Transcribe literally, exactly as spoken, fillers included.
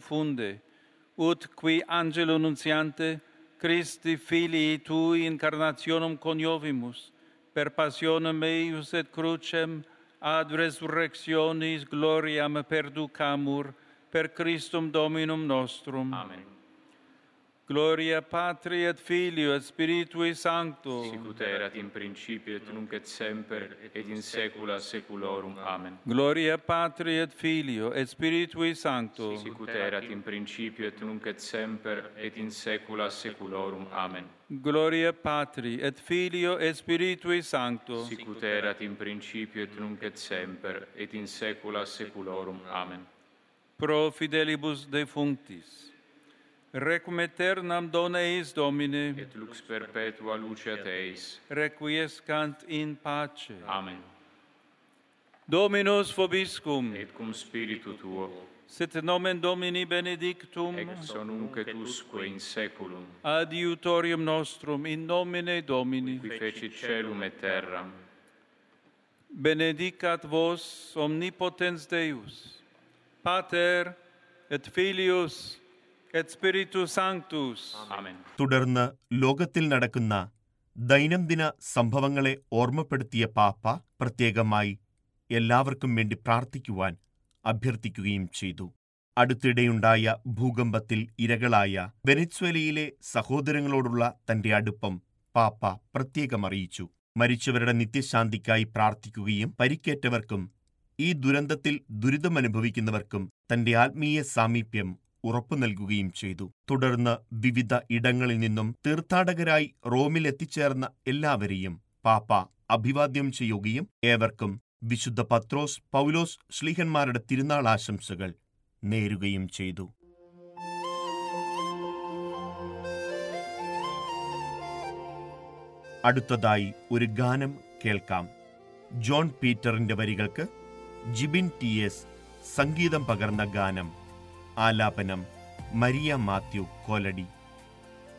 funde, ut qui angelo nuntiante Christi filii tui incarnationem coniovimus, per passionem eius et crucem ad resurrectionis gloriam perducamur, per Christum Dominum nostrum. Amen. Gloria Patri et Filio et Spiritui Sancto. Sicut erat in principio et nunc et semper et in saecula saeculorum. Amen. Gloria Patri et Filio et Spiritui Sancto. Sicut erat in principio et nunc et semper et in saecula saeculorum. Amen. Gloria Patri et Filio et Spiritui Sancto. Sicut erat in principio et nunc et semper et in saecula saeculorum. Amen. Pro fidelibus defunctis, requiem aeternam dona eis Domine, Et lux perpetua luceat eis. requiescant in pace. Amen. Dominus vobiscum, Et cum spiritu tuo, sit nomen Domini benedictum, ex nunc et usque in saeculum, adiutorium nostrum in nomine Domini. qui fecit caelum et terram. Benedicat vos omnipotens Deus, Pater et Filius et Spiritus Sanctus. Amen. തുടർന്ന് ലോകത്തിൽ നടക്കുന്ന ദൈനംദിന സംഭവങ്ങളെ ഓർമ്മപ്പെടുത്തിയ പാപ്പ പ്രത്യേകമായി എല്ലാവർക്കും വേണ്ടി പ്രാർത്ഥിക്കുവാൻ അഭ്യർത്ഥിക്കുകയും ചെയ്തു. അടുത്തിടെയുണ്ടായ ഭൂകമ്പത്തിൽ ഇരകളായ വെനസ്വേലയിലെ സഹോദരങ്ങളോടുള്ള തന്റെ അടുപ്പം പാപ്പ പ്രത്യേകം അറിയിച്ചു. മരിച്ചവരുടെ നിത്യശാന്തിക്കായി പ്രാർത്ഥിക്കുകയും പരിക്കേറ്റവർക്കും ഈ ദുരന്തത്തിൽ ദുരിതമനുഭവിക്കുന്നവർക്കും തന്റെ ആത്മീയ സാമീപ്യം ഉറപ്പു നൽകുകയും ചെയ്തു. തുടർന്ന് വിവിധ ഇടങ്ങളിൽ നിന്നും തീർത്ഥാടകരായി റോമിൽ എത്തിച്ചേർന്ന എല്ലാവരെയും പാപ്പ അഭിവാദ്യം ചെയ്യുകയും ഏവർക്കും വിശുദ്ധ പത്രോസ് പൗലോസ് ശ്ലീഹന്മാരുടെ തിരുനാൾ ആശംസകൾ നേരുകയും ചെയ്തു. അടുത്തതായി ഒരു ഗാനം കേൾക്കാം. ജോൺ പീറ്ററിന്റെ വരികൾക്ക് ജിബിൻ ടി എസ് സംഗീതം പകർന്ന ഗാനം. ആലാപനം മരിയ മാത്യു കോലടി.